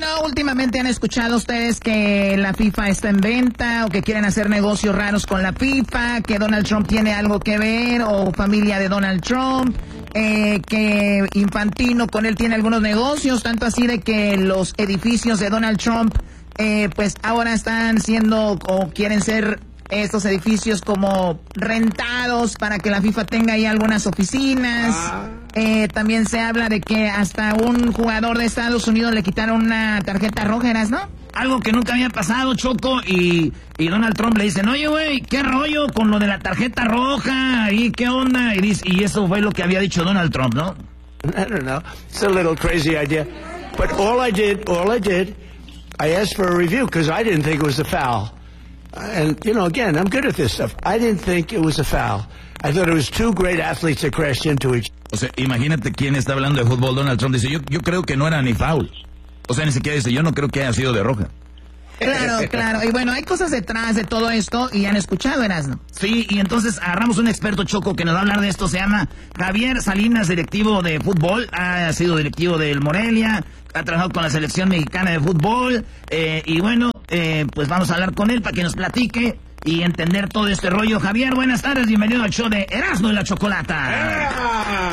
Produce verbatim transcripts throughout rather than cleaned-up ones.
Bueno, últimamente han escuchado ustedes que la FIFA está en venta o que quieren hacer negocios raros con la FIFA, que Donald Trump tiene algo que ver o familia de Donald Trump, eh, que Infantino con él tiene algunos negocios, tanto así de que los edificios de Donald Trump eh, pues ahora están siendo o quieren ser estos edificios como rentados para que la FIFA tenga ahí algunas oficinas. Ah. Eh, también se habla de que hasta un jugador de Estados Unidos le quitaron una tarjeta roja, ¿no? Algo que nunca había pasado, Choco, y, y Donald Trump le dicen, oye, güey, ¿qué rollo con lo de la tarjeta roja? ¿Y qué onda? Y, dice, y eso fue lo que había dicho Donald Trump, ¿no? I don't know. It's a little crazy idea. But all I did, all I did, I asked for a review because I didn't think it was a foul. And, you know, again, I'm good at this stuff. I didn't think it was a foul. I thought it was two great athletes that crashed into each other. O sea, imagínate quién está hablando de fútbol. Donald Trump dice, yo, yo creo que no era ni foul. O sea, ni siquiera dice, yo no creo que haya sido de roja. Claro, claro. Y bueno, hay cosas detrás de todo esto y han escuchado, Erasmo. Sí, y entonces agarramos un experto, Choco, que nos va a hablar de esto. Se llama Javier Salinas, directivo de fútbol. Ha sido directivo del Morelia, ha trabajado con la selección mexicana de fútbol. Eh, y bueno, eh, pues vamos a hablar con él para que nos platique y entender todo este rollo. Javier, buenas tardes, bienvenido al show de Erasmo y la Chocolata.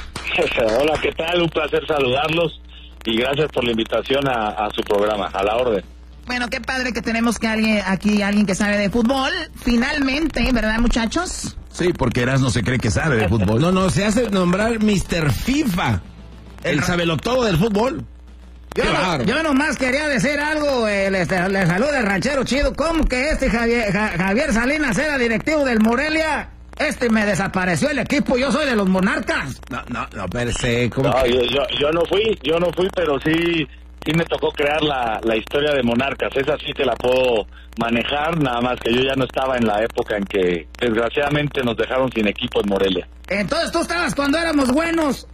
Hola, ¿qué tal? Un placer saludarlos y gracias por la invitación a, a su programa, a la orden. Bueno, qué padre que tenemos que alguien aquí, alguien que sabe de fútbol, finalmente, ¿verdad, muchachos? Sí, porque Erasmo se cree que sabe de fútbol. No, no, se hace nombrar mister FIFA, el sabelotodo del fútbol. Yo, no, yo nomás quería decir algo, eh, le, le saluda el ranchero chido. ¿Cómo que este Javier, ja, Javier Salinas era directivo del Morelia? Este me desapareció el equipo, yo soy de los Monarcas. No, no, no, pero sé, ¿cómo no, que? yo, yo, yo no fui, yo no fui, pero sí, sí me tocó crear la, la historia de Monarcas. Esa sí que la puedo manejar, nada más que yo ya no estaba en la época en que desgraciadamente nos dejaron sin equipo en Morelia. Entonces tú estabas cuando éramos buenos.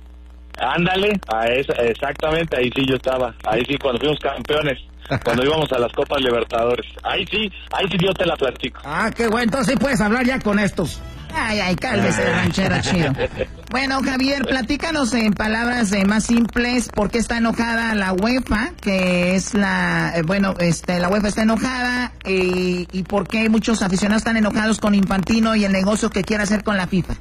Ándale, a esa, exactamente, ahí sí yo estaba, ahí sí cuando fuimos campeones, cuando íbamos a las Copas Libertadores, ahí sí, ahí sí yo te la platico. Ah, qué bueno, entonces sí puedes hablar ya con estos. Ay, ay, cálmese, ranchera chido. Bueno, Javier, platícanos en palabras eh, más simples por qué está enojada la UEFA, que es la, eh, bueno, este, la UEFA está enojada y, y por qué muchos aficionados están enojados con Infantino y el negocio que quiere hacer con la FIFA.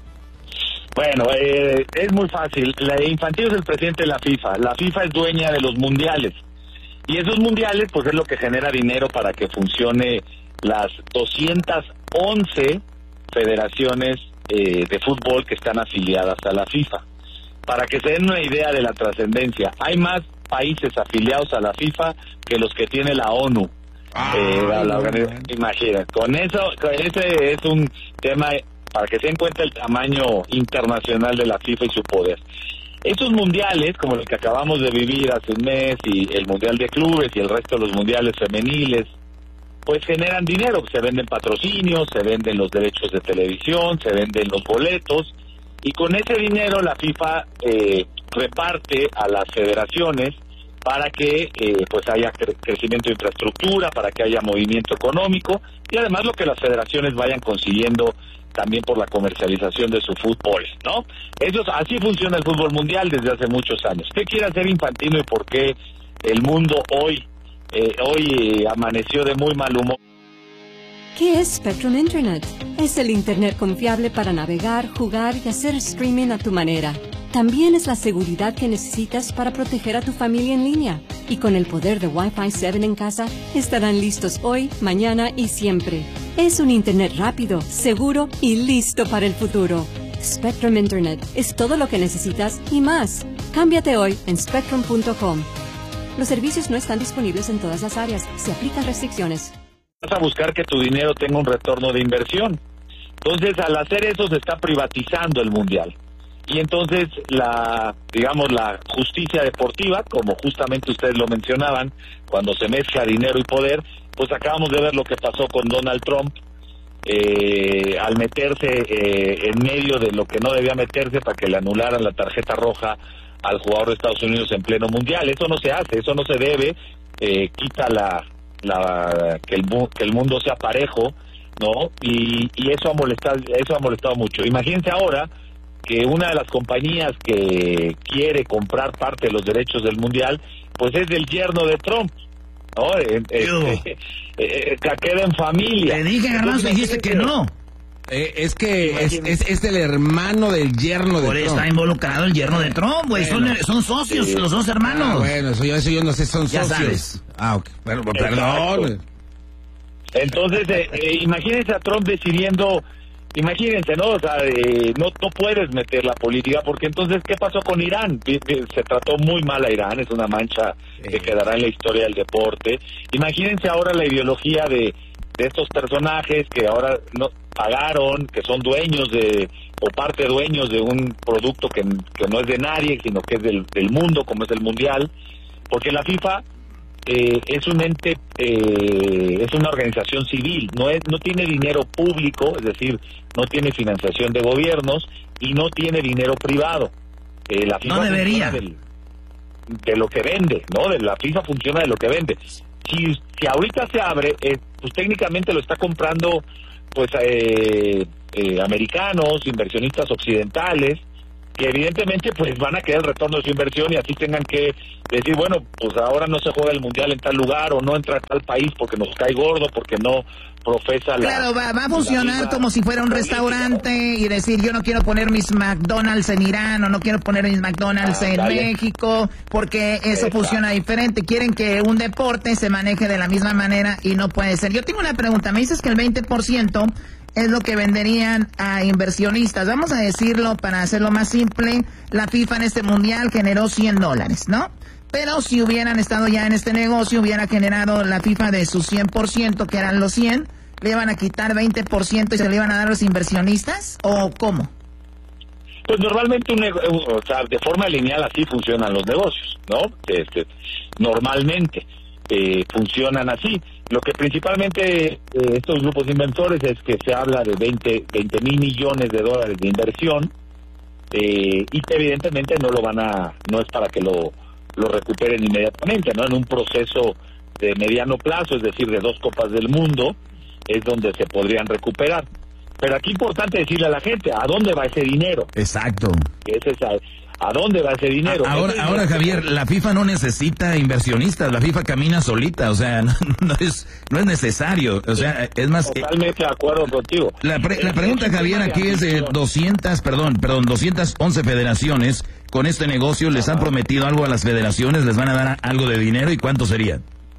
Bueno, eh, es muy fácil. La Infantino es el presidente de la FIFA. La FIFA es dueña de los mundiales. Y esos mundiales, pues es lo que genera dinero para que funcione las doscientas once federaciones eh, de fútbol que están afiliadas a la FIFA. Para que se den una idea de la trascendencia, hay más países afiliados a la FIFA que los que tiene la ONU. Ah, eh, la, la organiz... Imagina, con eso, con ese es un tema para que se den cuenta el tamaño internacional de la FIFA y su poder. Estos mundiales, como el que acabamos de vivir hace un mes, y el Mundial de Clubes y el resto de los mundiales femeniles, pues generan dinero, se venden patrocinios, se venden los derechos de televisión, se venden los boletos, y con ese dinero la FIFA eh, reparte a las federaciones para que eh, pues haya cre- crecimiento de infraestructura, para que haya movimiento económico, y además lo que las federaciones vayan consiguiendo también por la comercialización de su fútbol, ¿no? Eso, así funciona el fútbol mundial desde hace muchos años. ¿Qué quiere hacer Infantino y por qué el mundo hoy eh, hoy eh, amaneció de muy mal humor? ¿Qué es Spectrum Internet? Es el Internet confiable para navegar, jugar y hacer streaming a tu manera. También es la seguridad que necesitas para proteger a tu familia en línea. Y con el poder de Wi-Fi siete en casa, estarán listos hoy, mañana y siempre. Es un Internet rápido, seguro y listo para el futuro. Spectrum Internet es todo lo que necesitas y más. Cámbiate hoy en spectrum punto com. Los servicios no están disponibles en todas las áreas. Se aplican restricciones. Vas a buscar que tu dinero tenga un retorno de inversión. Entonces, al hacer eso, se está privatizando el mundial. Y entonces, la, digamos, la justicia deportiva, como justamente ustedes lo mencionaban, cuando se mezcla dinero y poder, pues acabamos de ver lo que pasó con Donald Trump, eh, al meterse eh, en medio de lo que no debía meterse para que le anularan la tarjeta roja al jugador de Estados Unidos en pleno mundial. Eso no se hace, eso no se debe, eh, quita la, la que el que el mundo sea parejo, ¿no? Y, y eso ha molestado, eso ha molestado mucho. Imagínense ahora que una de las compañías que quiere comprar parte de los derechos del Mundial, pues es del yerno de Trump, ¿no? Eh, eh, eh, eh, queda en familia. Te dije, Garbanzo, dijiste que no. Eh, es que es, es, es el hermano del yerno de Por Trump. eso está involucrado el yerno de Trump, güey. Bueno. Son, son socios, Sí. los dos hermanos. Ah, bueno, eso yo, eso yo no sé, son Ya socios. sabes. Ah, ok. Pero, Exacto. perdón. Entonces, eh, eh, imagínense a Trump decidiendo, imagínense, ¿no? O sea, eh, no, no puedes meter la política, porque entonces, ¿qué pasó con Irán? Se trató muy mal a Irán, es una mancha que quedará en la historia del deporte. Imagínense ahora la ideología de, de estos personajes que ahora no pagaron, que son dueños de, o parte dueños de un producto que, que no es de nadie, sino que es del, del mundo, como es el Mundial, porque la FIFA eh, es un ente, eh, es una organización civil, no es, no tiene dinero público, es decir, no tiene financiación de gobiernos y no tiene dinero privado. Eh, la FIFA No debería. Del, de lo que vende, ¿no? De la FIFA funciona de lo que vende. Si, si ahorita se abre, eh, pues técnicamente lo está comprando pues eh, eh, americanos, inversionistas occidentales, que evidentemente pues van a querer el retorno de su inversión y así tengan que decir, bueno, pues ahora no se juega el Mundial en tal lugar o no entra a tal país porque nos cae gordo, porque no profesa la... Claro, va, va a funcionar como si fuera un restaurante y decir, yo no quiero poner mis McDonald's en Irán o no quiero poner mis McDonald's Ah, en dale. México, porque eso Exacto. funciona diferente. Quieren que un deporte se maneje de la misma manera y no puede ser. Yo tengo una pregunta, me dices que el veinte por ciento es lo que venderían a inversionistas. Vamos a decirlo para hacerlo más simple, la FIFA en este mundial generó cien dólares, ¿no? Pero si hubieran estado ya en este negocio, hubiera generado la FIFA de sus cien por ciento, que eran los cien, ¿le iban a quitar veinte por ciento y se le iban a dar a los inversionistas? ¿O cómo? Pues normalmente, un nego- o sea, de forma lineal así funcionan los negocios, ¿no? Este, normalmente eh, funcionan así. Lo que principalmente eh, estos grupos de inversores es que se habla de veinte mil millones de dólares de inversión eh, y que evidentemente no lo van a, no es para que lo, lo recuperen inmediatamente, ¿no? En un proceso de mediano plazo, es decir, de dos Copas del Mundo, es donde se podrían recuperar. Pero aquí es importante decirle a la gente, ¿a dónde va ese dinero? Exacto. Que ese es a, ¿a dónde va ese dinero? A- Ahora, Ese ahora dinero- Javier, la FIFA no necesita inversionistas, la FIFA camina solita, o sea, no, no es no es necesario, o sea, es más... eh, Totalmente de acuerdo contigo. La, pre- la pregunta, Es un Javier, tema de aquí es de ambición. doscientas, perdón, perdón, doscientas once federaciones. Con este negocio, ¿les han prometido algo a las federaciones? ¿Les van a dar a- algo de dinero? ¿Y cuánto sería?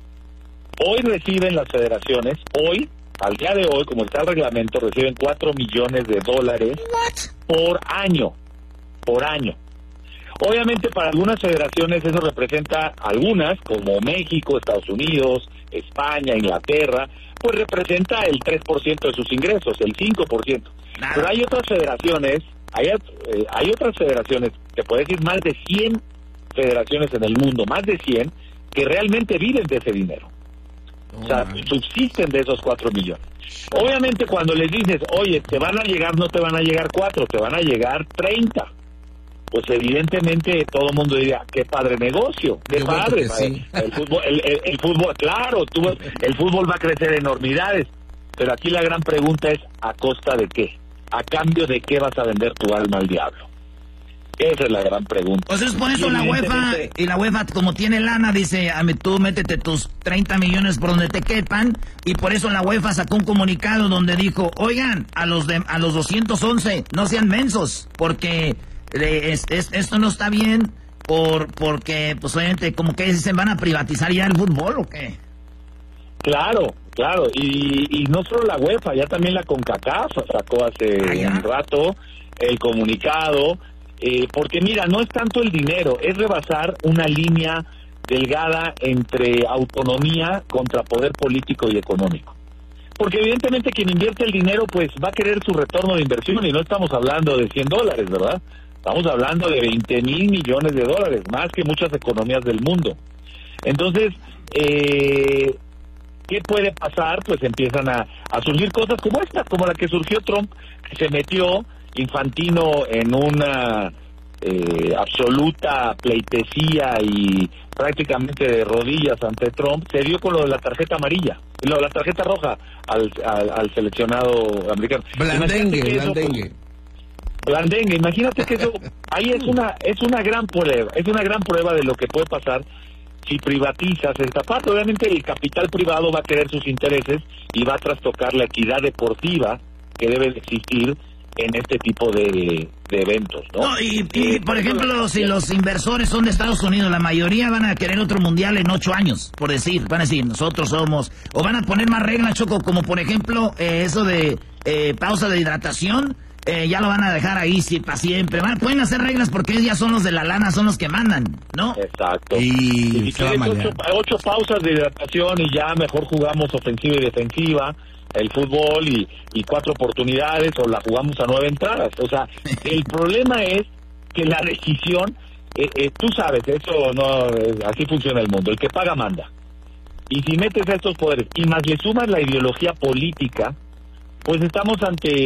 Hoy reciben las federaciones, hoy, al día de hoy, como está el reglamento, reciben cuatro millones de dólares por año, por año. Obviamente para algunas federaciones eso representa, algunas, como México, Estados Unidos, España, Inglaterra, pues representa el tres por ciento de sus ingresos, el cinco por ciento. Nada. Pero hay otras federaciones, hay, eh, hay otras federaciones, te puedo decir más de cien federaciones en el mundo, más de cien, que realmente viven de ese dinero. O sea, subsisten de esos cuatro millones. Obviamente cuando les dices, oye, te van a llegar, no te van a llegar cuatro, te van a llegar treinta. Pues evidentemente todo el mundo diría, qué padre negocio, qué Yo cuento padre. que sí. El fútbol, el, el- el fútbol, claro, tú, el fútbol va a crecer enormidades. Pero aquí la gran pregunta es, ¿a costa de qué? ¿A cambio de qué vas a vender tu alma al diablo? Esa es la gran pregunta. Pues es por eso Y la UEFA, evidentemente- y la UEFA como tiene lana, dice, a mí, tú métete tus treinta millones por donde te quepan, y por eso la UEFA sacó un comunicado donde dijo, oigan, a los de, a los doscientos once, no sean mensos, porque eh, es, es- esto no está bien, por porque, pues obviamente, como que se van a privatizar ya el fútbol, ¿o qué? Claro, claro, y, y no solo la UEFA, ya también la CONCACAF sacó hace Ah, ya. un rato el comunicado, eh, porque mira, no es tanto el dinero, es rebasar una línea delgada entre autonomía contra poder político y económico. Porque evidentemente quien invierte el dinero pues va a querer su retorno de inversión y no estamos hablando de cien dólares, ¿verdad? Estamos hablando de veinte mil millones de dólares, más que muchas economías del mundo. Entonces, eh, ¿qué puede pasar? Pues empiezan a, a surgir cosas como esta, como la que surgió Trump, que se metió Infantino en una eh, absoluta pleitesía y prácticamente de rodillas ante Trump, se dio con lo de la tarjeta amarilla, lo de la tarjeta roja al, al, al seleccionado americano. Blandengue, Imagínate que eso, blandengue. blandengue. Imagínate que eso, ahí es una, es una gran prueba, es una gran prueba de lo que puede pasar si privatizas esta parte. Obviamente el capital privado va a querer sus intereses y va a trastocar la equidad deportiva que debe de existir en este tipo de, de eventos, ¿no? No, y, y por ejemplo, si los inversores son de Estados Unidos, la mayoría van a querer otro mundial en ocho años, por decir, van a decir, nosotros somos, o van a poner más reglas, Choco, como por ejemplo, eh, eso de eh, pausa de hidratación, eh, ya lo van a dejar ahí sí, para siempre. Van, pueden hacer reglas porque ellos ya son los de la lana, son los que mandan, ¿no? Exacto. Y, y si quieres ocho, ocho pausas de hidratación y ya mejor jugamos ofensiva y defensiva, el fútbol y, y cuatro oportunidades, o la jugamos a nueve entradas. O sea, el problema es que la decisión, eh, eh, tú sabes, eso no, eh, así funciona el mundo, el que paga manda. Y si metes a estos poderes y más le sumas la ideología política, pues estamos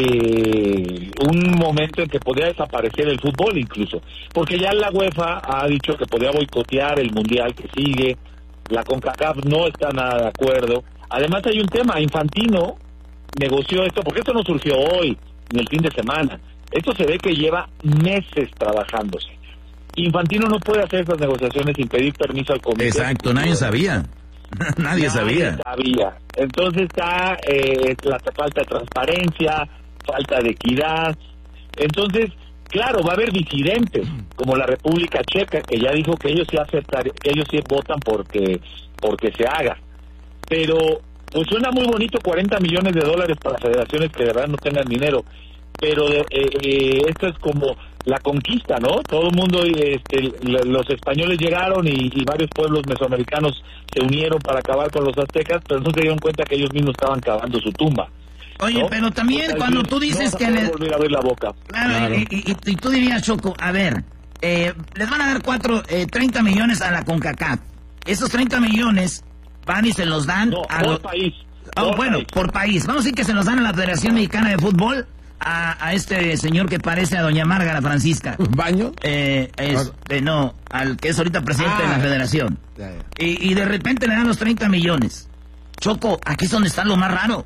ante un momento en que podría desaparecer el fútbol incluso, porque ya la UEFA ha dicho que podría boicotear el mundial que sigue, la CONCACAF no está nada de acuerdo. Además hay un tema, Infantino negoció esto, porque esto no surgió hoy, ni el fin de semana, esto se ve que lleva meses trabajándose. Infantino no puede hacer estas negociaciones sin pedir permiso al comité. Exacto, nadie sabía. nadie, nadie sabía. sabía. Entonces está eh, la falta de transparencia, falta de equidad. Entonces, claro, va a haber disidentes, como la República Checa, que ya dijo que ellos sí aceptar, que ellos sí votan porque, porque se haga. Pero, pues suena muy bonito cuarenta millones de dólares para federaciones que de verdad no tengan dinero, pero eh, eh, esto es como la conquista, ¿no? Todo el mundo, este, los españoles llegaron y, y varios pueblos mesoamericanos se unieron para acabar con los aztecas, pero no se dieron cuenta que ellos mismos estaban cavando su tumba. Oye, ¿no? pero también o sea, cuando sí, tú dices no que... le... Le... volver a abrir la boca. Claro, claro. Y, y, y, y tú dirías, Choco, a ver, eh, les van a dar cuatro, eh, treinta millones a la CONCACAF. Esos treinta millones... van y se los dan no, a por los... país. Oh, por bueno, país. por país. Vamos a decir que se los dan a la Federación Mexicana de Fútbol, a, a este señor que parece a doña Márgara Francisca. ¿Baño? Eh, es, eh, no, al que es ahorita presidente Ah, de la Federación. Ya, ya. Y, y de repente le dan los treinta millones. Choco, aquí es donde está lo más raro.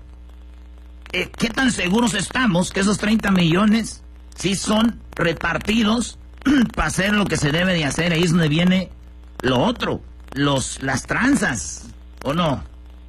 Eh, ¿Qué tan seguros estamos que esos treinta millones sí son repartidos para hacer lo que se debe de hacer? Ahí es donde viene lo otro, los las tranzas. ¿O no?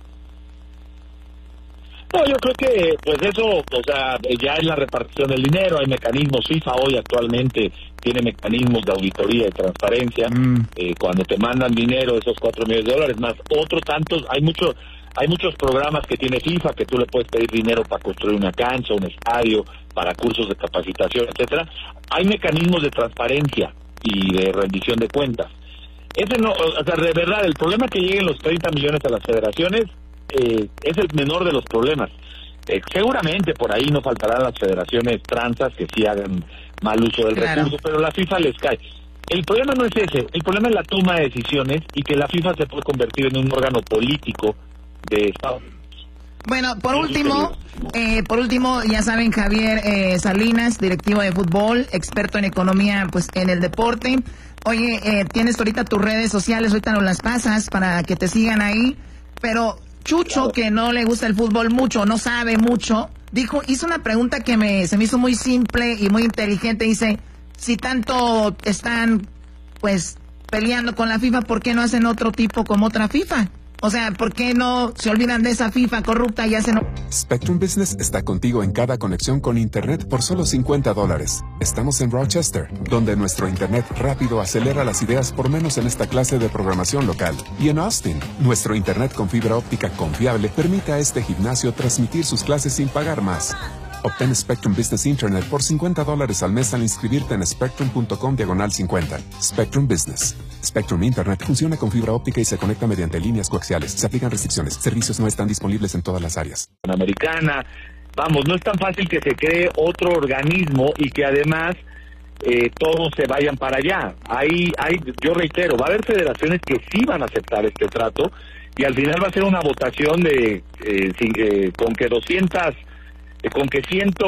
No, yo creo que, pues eso, o sea, ya es la repartición del dinero, hay mecanismos. FIFA hoy actualmente tiene mecanismos de auditoría y transparencia. Mm. Eh, cuando te mandan dinero, esos cuatro millones de dólares, más otros tantos, hay muchos hay muchos programas que tiene FIFA, que tú le puedes pedir dinero para construir una cancha, un estadio, para cursos de capacitación, etcétera. Hay mecanismos de transparencia y de rendición de cuentas. Ese no, o sea, de verdad, el problema que lleguen los treinta millones a las federaciones eh, es el menor de los problemas. Eh, seguramente por ahí no faltarán las federaciones tranzas que sí hagan mal uso del claro. recurso, pero la FIFA les cae. El problema no es ese, el problema es la toma de decisiones y que la FIFA se puede convertir en un órgano político de Estado. Bueno, por último, eh, por último, ya saben, Javier eh, Salinas, directivo de fútbol, experto en economía, pues en el deporte. Oye, eh, tienes ahorita tus redes sociales, ahorita nos las pasas para que te sigan ahí, pero Chucho, claro, que no le gusta el fútbol mucho, no sabe mucho, dijo, hizo una pregunta que me se me hizo muy simple y muy inteligente. Dice, si tanto están, pues, peleando con la FIFA, ¿por qué no hacen otro tipo como otra FIFA? O sea, ¿por qué no se olvidan de esa FIFA corrupta y hacen... Spectrum Business está contigo en cada conexión con Internet por solo cincuenta dólares. Estamos en Rochester, donde nuestro Internet rápido acelera las ideas por menos en esta clase de programación local. Y en Austin, nuestro Internet con fibra óptica confiable permite a este gimnasio transmitir sus clases sin pagar más. Obtén Spectrum Business Internet por cincuenta dólares al mes al inscribirte en spectrum.com diagonal cincuenta. Spectrum Business. Spectrum Internet funciona con fibra óptica y se conecta mediante líneas coaxiales. Se aplican restricciones. Servicios no están disponibles en todas las áreas. Americana. Vamos, no es tan fácil que se cree otro organismo y que además eh, todos se vayan para allá. Hay, hay, yo reitero, va a haber federaciones que sí van a aceptar este trato y al final va a ser una votación de eh, sin, eh, con que doscientas con que ciento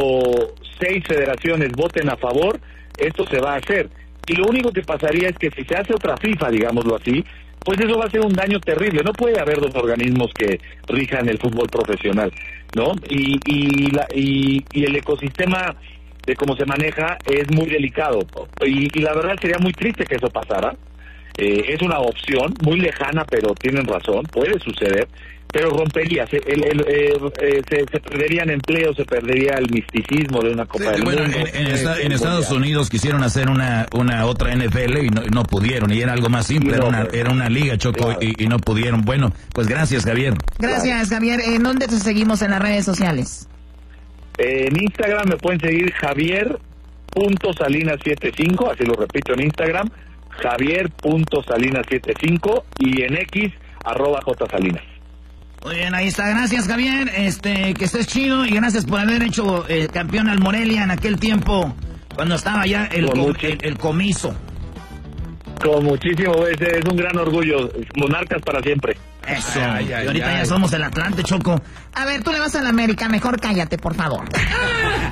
seis federaciones voten a favor, esto se va a hacer. Y lo único que pasaría es que si se hace otra FIFA, digámoslo así, pues eso va a ser un daño terrible. No puede haber dos organismos que rijan el fútbol profesional, ¿no? Y y, la, y, y el ecosistema de cómo se maneja, es muy delicado. Y, y la verdad sería muy triste que eso pasara. Eh, es una opción muy lejana, pero tienen razón, puede suceder, pero rompería, se, el, el, eh, eh, se, se perderían empleos, se perdería el misticismo de una Copa Sí, del bueno, Mundo. en, en, Eh, esta- en eh, Estados Unidos quisieron hacer una una otra N F L y no, no pudieron, y era algo más simple, Sí, era no, una, pero- era una liga, Choco, claro. y, y no pudieron. Bueno, pues gracias, Javier. Gracias, Javier. ¿En dónde te seguimos en las redes sociales? Eh, en Instagram me pueden seguir Javier.salinas setenta y cinco, así lo repito en Instagram, Javier.salinas setenta y cinco, y en X, arroba jsalinas. Muy bien, ahí está. Gracias, Javier. Este, que estés chido y gracias por haber hecho eh, campeón al Morelia en aquel tiempo cuando estaba ya el, Con co- mucho- el, el comiso. Con muchísimo, es, es un gran orgullo, monarcas para siempre. Eso. Ay, ay, y ahorita ay. ya somos el Atlante, Choco. A ver, tú le vas a la América, mejor cállate, por favor.